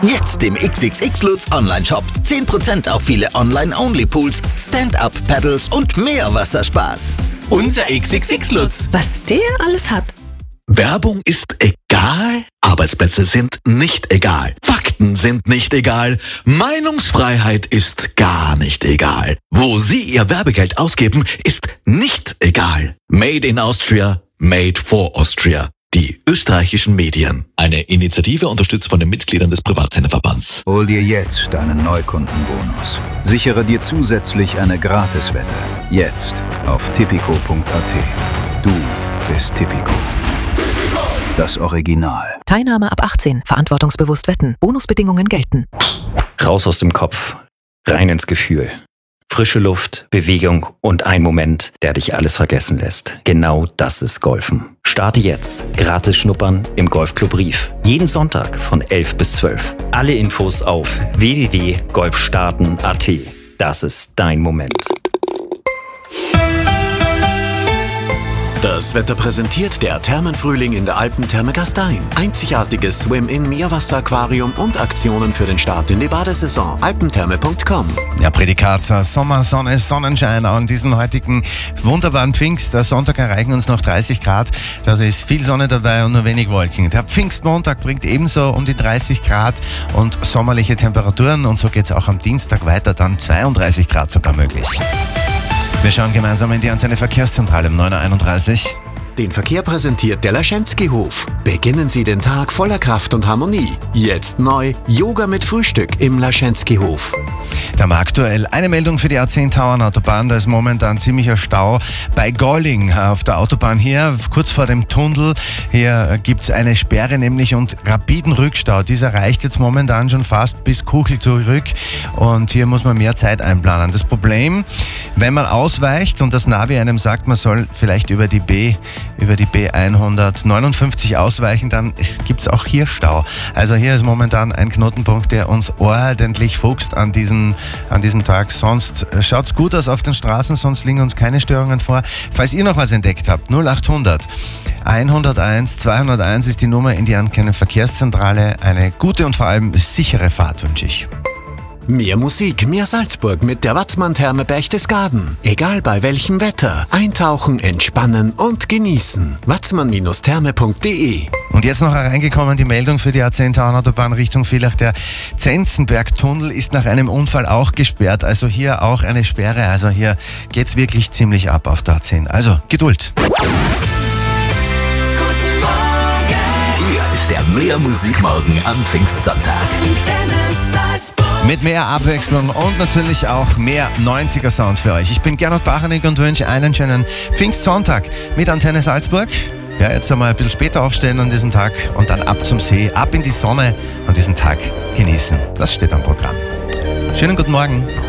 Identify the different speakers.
Speaker 1: Jetzt im XXX Lutz Online-Shop 10% auf viele Online-Only-Pools, Stand-Up-Paddles und mehr Wasserspaß. Unser XXX Lutz.
Speaker 2: Was der alles hat.
Speaker 3: Werbung ist egal, Arbeitsplätze sind nicht egal, Fakten sind nicht egal, Meinungsfreiheit ist gar nicht egal. Wo Sie Ihr Werbegeld ausgeben, ist nicht egal. Made in Austria, made for Austria. Die österreichischen Medien. Eine Initiative unterstützt von den Mitgliedern des Privatsenderverbands.
Speaker 4: Hol dir jetzt deinen Neukundenbonus. Sichere dir zusätzlich eine Gratiswette. Jetzt auf tipico.at. Du bist Tipico. Das Original.
Speaker 2: Teilnahme ab 18. Verantwortungsbewusst wetten. Bonusbedingungen gelten.
Speaker 5: Raus aus dem Kopf. Rein ins Gefühl. Frische Luft, Bewegung und ein Moment, der dich alles vergessen lässt. Genau das ist Golfen. Starte jetzt. Gratis schnuppern im Golfclub Rief. Jeden Sonntag von 11 bis 12. Alle Infos auf www.golfstarten.at. Das ist dein Moment.
Speaker 6: Das Wetter präsentiert der Thermenfrühling in der Alpentherme Gastein. Einzigartiges Swim-In-Meerwasser-Aquarium und Aktionen für den Start in die Badesaison. alpentherme.com.
Speaker 7: Ja, Prädikat Sommer, Sonne, Sonnenschein an diesem heutigen wunderbaren Pfingstsonntag erreichen uns noch 30 Grad. Da ist viel Sonne dabei und nur wenig Wolken. Der Pfingstmontag bringt ebenso um die 30 Grad und sommerliche Temperaturen und so geht es auch am Dienstag weiter, dann 32 Grad sogar möglich. Wir schauen gemeinsam in die Antenne Verkehrszentrale um 9.31 Uhr.
Speaker 6: Den Verkehr präsentiert der Laschenski-Hof. Beginnen Sie den Tag voller Kraft und Harmonie. Jetzt neu Yoga mit Frühstück im Laschenski-Hof.
Speaker 7: Da haben wir aktuell eine Meldung für die A10 Tauernautobahn. Da ist momentan ziemlicher Stau bei Golling auf der Autobahn hier, kurz vor dem Tunnel. Hier gibt's eine Sperre nämlich und rapiden Rückstau. Dieser reicht jetzt momentan schon fast bis Kuchel zurück und hier muss man mehr Zeit einplanen. Das Problem, wenn man ausweicht und das Navi einem sagt, man soll vielleicht über die B159 ausweichen, dann gibt's auch hier Stau. Also hier ist momentan ein Knotenpunkt, der uns ordentlich fuchst an diesem Tag. Sonst schaut's gut aus auf den Straßen, sonst liegen uns keine Störungen vor. Falls ihr noch was entdeckt habt, 0800 101 201 ist die Nummer in die Antenne Verkehrszentrale. Eine gute und vor allem sichere Fahrt wünsche ich.
Speaker 6: Mehr Musik, mehr Salzburg mit der Watzmann-Therme Berchtesgaden. Egal bei welchem Wetter. Eintauchen, entspannen und genießen. watzmann-therme.de.
Speaker 7: Und jetzt noch hereingekommen die Meldung für die A10 Tauernautobahn Richtung Villach. Der Zenzenberg-Tunnel ist nach einem Unfall auch gesperrt. Also hier auch eine Sperre. Also hier geht's wirklich ziemlich ab auf der A10. Also Geduld.
Speaker 1: Hier ist der Mehr Musikmorgen am Pfingstsonntag.
Speaker 7: Mit mehr Abwechslung und natürlich auch mehr 90er-Sound für euch. Ich bin Gernot Bachanik und wünsche einen schönen Pfingstsonntag mit Antenne Salzburg. Ja, jetzt einmal ein bisschen später aufstehen an diesem Tag und dann ab zum See, ab in die Sonne an diesem Tag genießen. Das steht am Programm. Schönen guten Morgen.